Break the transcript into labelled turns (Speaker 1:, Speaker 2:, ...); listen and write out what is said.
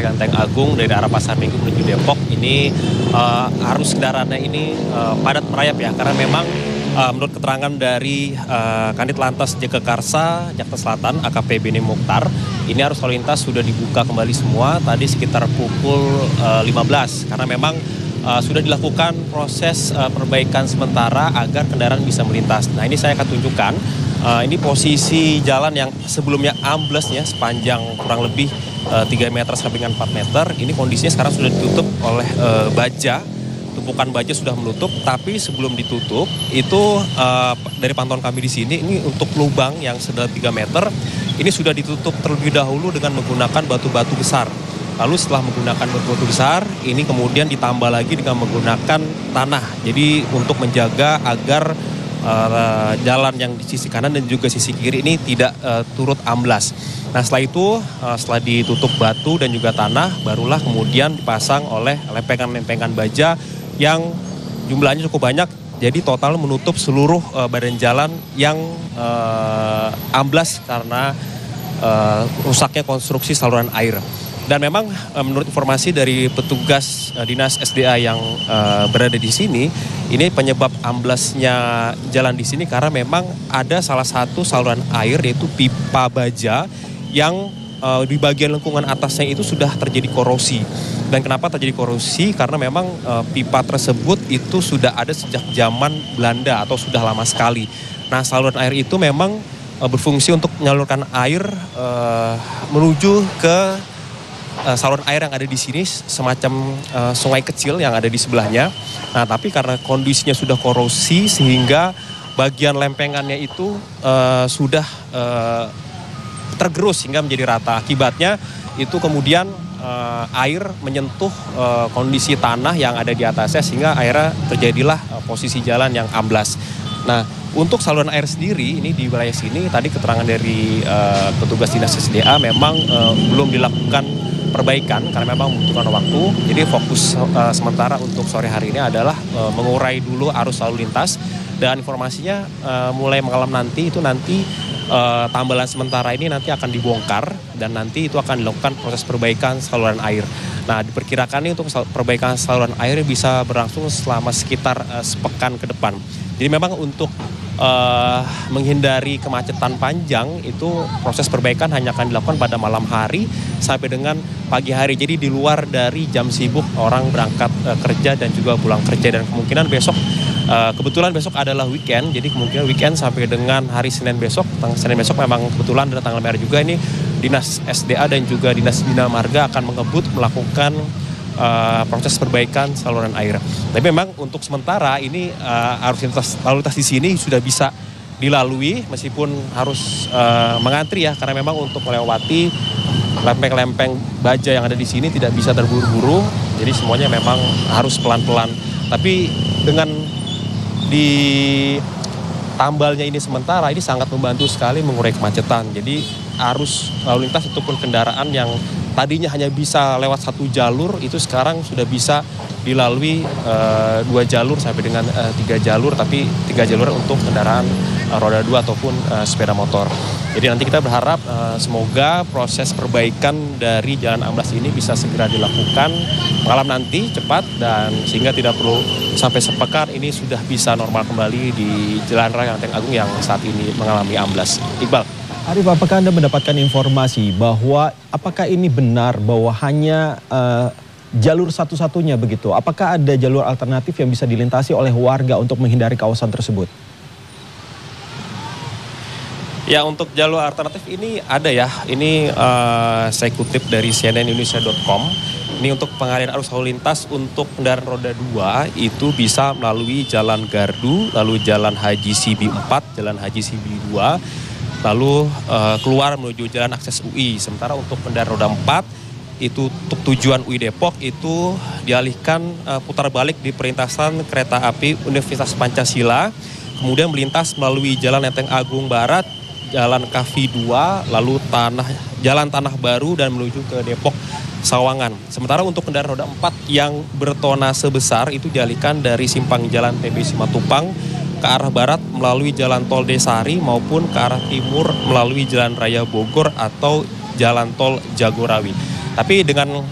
Speaker 1: Lenteng Agung dari arah Pasar Minggu menuju Depok ini arus kendaraannya ini padat merayap ya, karena memang menurut keterangan dari Kanit Lantas Jagakarsa Jakarta Selatan AKP Beni Mukhtar, ini arus lalu lintas sudah dibuka kembali semua tadi sekitar pukul 15, karena memang sudah dilakukan proses perbaikan sementara agar kendaraan bisa melintas. Nah, ini saya akan tunjukkan. Ini posisi jalan yang sebelumnya ambles ya, sepanjang kurang lebih 3 meter sampai dengan 4 meter. Ini kondisinya sekarang sudah ditutup oleh baja. Tumpukan baja sudah menutup, tapi sebelum ditutup itu dari pantauan kami di sini, ini untuk lubang yang sedalam 3 meter ini sudah ditutup terlebih dahulu dengan menggunakan batu-batu besar. Lalu setelah menggunakan batu-batu besar, ini kemudian ditambah lagi dengan menggunakan tanah. Jadi untuk menjaga agar jalan yang di sisi kanan dan juga sisi kiri ini tidak turut amblas. Nah, setelah itu, setelah ditutup batu dan juga tanah, barulah kemudian dipasang oleh lempengan-lempengan baja yang jumlahnya cukup banyak. Jadi total menutup seluruh badan jalan yang amblas karena rusaknya konstruksi saluran air. Dan memang menurut informasi dari petugas dinas SDA yang berada di sini, ini penyebab amblasnya jalan di sini karena memang ada salah satu saluran air yaitu pipa baja yang di bagian lengkungan atasnya itu sudah terjadi korosi. Dan kenapa terjadi korosi? Karena memang pipa tersebut itu sudah ada sejak zaman Belanda atau sudah lama sekali. Nah, saluran air itu memang berfungsi untuk menyalurkan air menuju ke saluran air yang ada di sini, semacam sungai kecil yang ada di sebelahnya. Nah, tapi karena kondisinya sudah korosi sehingga bagian lempengannya itu sudah tergerus hingga menjadi rata. Akibatnya itu kemudian air menyentuh kondisi tanah yang ada di atasnya sehingga akhirnya terjadilah posisi jalan yang amblas. Nah, untuk saluran air sendiri ini di wilayah sini tadi keterangan dari petugas dinas SDA memang belum dilakukan perbaikan karena memang membutuhkan waktu. Jadi fokus sementara untuk sore hari ini adalah mengurai dulu arus lalu lintas, dan informasinya mulai malam nanti tambalan sementara ini nanti akan dibongkar dan nanti itu akan dilakukan proses perbaikan saluran air. Nah, diperkirakan ini untuk perbaikan saluran air bisa berlangsung selama sekitar sepekan ke depan. Jadi memang untuk menghindari kemacetan panjang itu proses perbaikan hanya akan dilakukan pada malam hari sampai dengan pagi hari. Jadi di luar dari jam sibuk orang berangkat kerja dan juga pulang kerja, dan kemungkinan besok kebetulan besok adalah weekend, jadi kemungkinan weekend sampai dengan hari Senin besok. Senin besok memang kebetulan ada tanggal merah juga, ini Dinas SDA dan juga Dinas Bina Marga akan mengebut melakukan proses perbaikan saluran air. Tapi memang untuk sementara ini arus lalu lintas di sini sudah bisa dilalui meskipun harus mengantri ya, karena memang untuk melewati lempeng-lempeng baja yang ada di sini tidak bisa terburu-buru. Jadi semuanya memang harus pelan-pelan. Tapi dengan tambalnya ini sementara, ini sangat membantu sekali mengurai kemacetan. Jadi arus lalu lintas ataupun kendaraan yang tadinya hanya bisa lewat satu jalur itu sekarang sudah bisa dilalui 2 jalur sampai dengan 3 jalur, tapi 3 jalur untuk kendaraan roda 2 ataupun sepeda motor. Jadi nanti kita berharap semoga proses perbaikan dari jalan amblas ini bisa segera dilakukan malam nanti cepat, dan sehingga tidak perlu sampai sepekan ini sudah bisa normal kembali di Jalan Raya Lenteng Agung yang saat ini mengalami amblas. Iqbal.
Speaker 2: Arif, apakah Anda mendapatkan informasi bahwa apakah ini benar bahwa hanya jalur satu-satunya begitu? Apakah ada jalur alternatif yang bisa dilintasi oleh warga untuk menghindari kawasan tersebut?
Speaker 1: Ya, untuk jalur alternatif ini ada ya. Ini saya kutip dari cnnindonesia.com. Ini untuk pengalihan arus lalu lintas untuk kendaraan roda 2 itu bisa melalui Jalan Gardu, lalu Jalan Haji Sibi 4, Jalan Haji Sibi 2, lalu keluar menuju Jalan Akses UI. Sementara untuk kendaraan roda 4 itu untuk tujuan UI Depok itu dialihkan putar balik di perlintasan kereta api Universitas Pancasila, kemudian melintas melalui Jalan Lenteng Agung Barat, Jalan Kafi 2, lalu Jalan Tanah Baru dan menuju ke Depok Sawangan. Sementara untuk kendaraan roda 4 yang bertonase besar itu dialihkan dari simpang Jalan TB Simatupang ke arah barat melalui Jalan Tol Desari maupun ke arah timur melalui Jalan Raya Bogor atau Jalan Tol Jagorawi. Tapi dengan